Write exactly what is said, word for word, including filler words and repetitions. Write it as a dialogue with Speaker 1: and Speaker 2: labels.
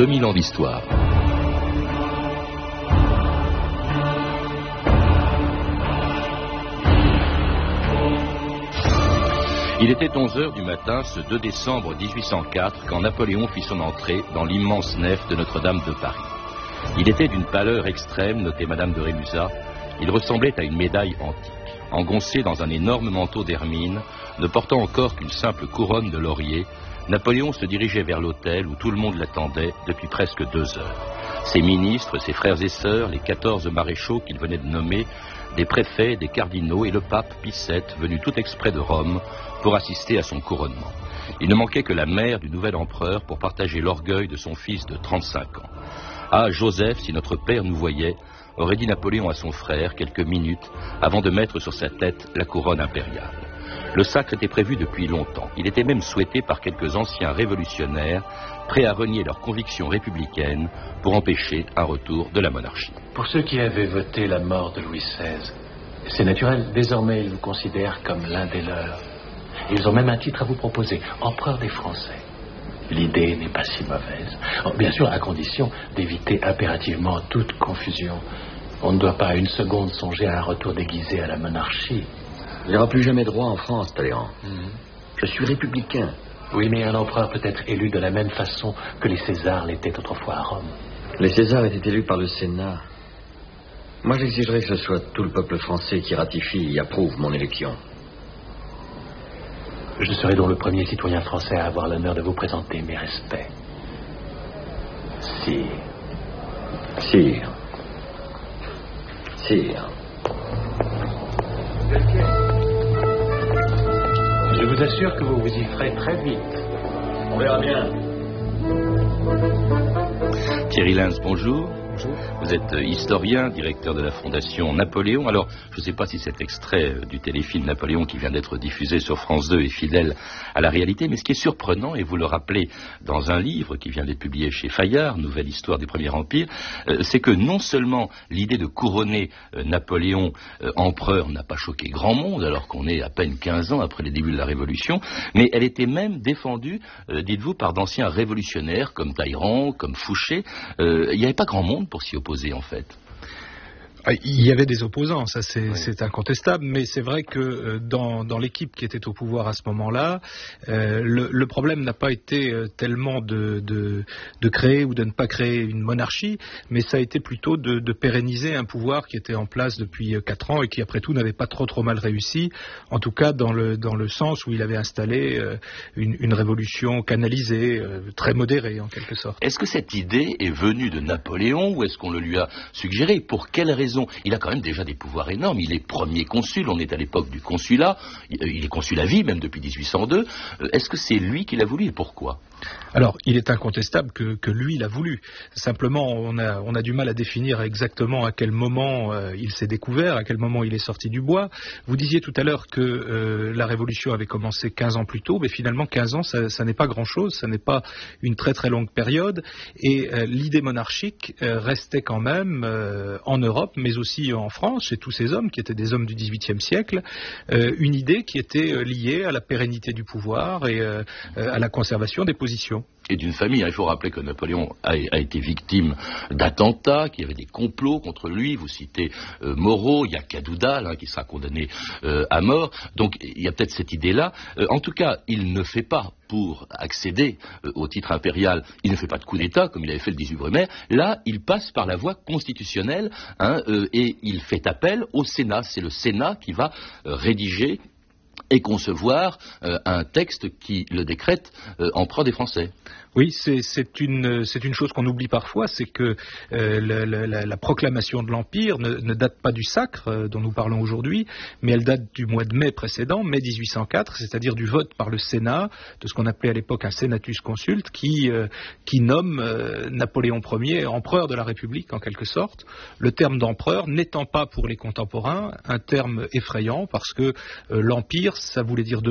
Speaker 1: deux mille ans d'histoire. Il était onze heures du matin, ce deux décembre mille huit cent quatre, quand Napoléon fit son entrée dans l'immense nef de Notre-Dame de Paris. Il était d'une pâleur extrême, notait Madame de Rémusat. Il ressemblait à une médaille antique, engoncé dans un énorme manteau d'hermine, ne portant encore qu'une simple couronne de laurier. Napoléon se dirigeait vers l'hôtel où tout le monde l'attendait depuis presque deux heures. Ses ministres, ses frères et sœurs, les quatorze maréchaux qu'il venait de nommer, des préfets, des cardinaux et le pape Pie sept, venu tout exprès de Rome pour assister à son couronnement. Il ne manquait que la mère du nouvel empereur pour partager l'orgueil de son fils de trente-cinq ans. « Ah, Joseph, si notre père nous voyait », aurait dit Napoléon à son frère quelques minutes avant de mettre sur sa tête la couronne impériale. Le sacre était prévu depuis longtemps. Il était même souhaité par quelques anciens révolutionnaires prêts à renier leurs convictions républicaines pour empêcher un retour de la monarchie.
Speaker 2: Pour ceux qui avaient voté la mort de Louis seize, c'est naturel, désormais ils vous considèrent comme l'un des leurs. Ils ont même un titre à vous proposer, empereur des Français. L'idée n'est pas si mauvaise. Bien sûr, à condition d'éviter impérativement toute confusion. On ne doit pas une seconde songer à un retour déguisé à la monarchie.
Speaker 3: Il n'y aura plus jamais de roi en France, Talleyrand.
Speaker 2: Mmh.
Speaker 3: Je suis républicain.
Speaker 2: Oui, mais un empereur peut être élu de la même façon que les Césars l'étaient autrefois à Rome.
Speaker 3: Les Césars étaient élus par le Sénat. Moi, j'exigerais que ce soit tout le peuple français qui ratifie et approuve mon élection.
Speaker 2: Je serai donc le premier citoyen français à avoir l'honneur de vous présenter mes respects. Sire.
Speaker 3: Sire. Sire.
Speaker 2: Je vous assure que vous vous y ferez très vite.
Speaker 3: On verra bien.
Speaker 1: Thierry Lens, bonjour.
Speaker 4: Bonjour.
Speaker 1: Vous êtes historien, directeur de la Fondation Napoléon. Alors, je ne sais pas si cet extrait du téléfilm Napoléon qui vient d'être diffusé sur France deux est fidèle à la réalité, mais ce qui est surprenant, et vous le rappelez dans un livre qui vient d'être publié chez Fayard, Nouvelle histoire du Premier Empire, euh, c'est que non seulement l'idée de couronner euh, Napoléon euh, empereur n'a pas choqué grand monde, alors qu'on est à peine quinze ans après les débuts de la Révolution, mais elle était même défendue, euh, dites-vous, par d'anciens révolutionnaires comme Talleyrand, comme Fouché. Euh, il n'y avait pas grand monde pour s'y opposer, en fait.
Speaker 4: Il y avait des opposants, ça c'est,
Speaker 1: oui.
Speaker 4: c'est incontestable, mais c'est vrai que euh, dans, dans l'équipe qui était au pouvoir à ce moment-là, euh, le, le problème n'a pas été euh, tellement de, de, de créer ou de ne pas créer une monarchie, mais ça a été plutôt de, de pérenniser un pouvoir qui était en place depuis euh, quatre ans et qui après tout n'avait pas trop trop mal réussi, en tout cas dans le, dans le sens où il avait installé euh, une, une révolution canalisée, euh, très modérée en quelque sorte.
Speaker 1: Est-ce que cette idée est venue de Napoléon ou est-ce qu'on le lui a suggéré? Pour quelle raison? Il a quand même déjà des pouvoirs énormes. Il est premier consul, on est à l'époque du consulat. Il est consul à vie, même depuis mille huit cent deux. Est-ce que c'est lui qui l'a voulu et pourquoi?
Speaker 4: Alors, il est incontestable que, que lui l'a voulu. Simplement, on a, on a du mal à définir exactement à quel moment euh, il s'est découvert, à quel moment il est sorti du bois. Vous disiez tout à l'heure que euh, la Révolution avait commencé quinze ans plus tôt, mais finalement quinze ans, ça, ça n'est pas grand-chose, ça n'est pas une très très longue période. Et euh, l'idée monarchique euh, restait quand même euh, en Europe, mais aussi en France, chez tous ces hommes qui étaient des hommes du dix-huitième siècle, euh, une idée qui était euh, liée à la pérennité du pouvoir et euh, à la conservation des positions.
Speaker 1: Et d'une famille. Il faut rappeler que Napoléon a, a été victime d'attentats, qu'il y avait des complots contre lui. Vous citez euh, Moreau, il y a Cadoudal hein, qui sera condamné euh, à mort. Donc il y a peut-être cette idée-là. Euh, en tout cas, il ne fait pas, pour accéder euh, au titre impérial, il ne fait pas de coup d'État comme il avait fait le dix-huit Brumaire. Là, il passe par la voie constitutionnelle hein, euh, et il fait appel au Sénat. C'est le Sénat qui va euh, rédiger et concevoir euh, un texte qui le décrète euh, empereur des Français.
Speaker 4: Oui, c'est, c'est, une, c'est une chose qu'on oublie parfois, c'est que euh, la, la, la proclamation de l'Empire ne, ne date pas du sacre euh, dont nous parlons aujourd'hui, mais elle date du mois de mai précédent, mai mille huit cent quatre, c'est-à-dire du vote par le Sénat, de ce qu'on appelait à l'époque un Senatus Consulte, qui, euh, qui nomme euh, Napoléon Ier empereur de la République en quelque sorte, le terme d'empereur n'étant pas pour les contemporains un terme effrayant, parce que euh, l'Empire, ça voulait dire de